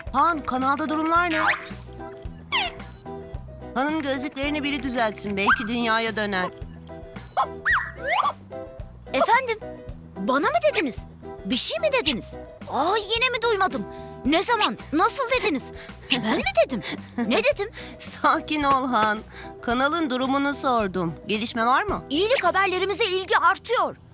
Han, kanalda durumlar ne? Han'ın gözlüklerini biri düzeltsin. Belki dünyaya döner. Efendim, bana mı dediniz? Bir şey mi dediniz? Yine mi duymadım? Ne zaman, nasıl dediniz? Ben mi dedim? Ne dedim? Sakin ol Han. Kanalın durumunu sordum. Gelişme var mı? İyilik haberlerimize ilgi artıyor.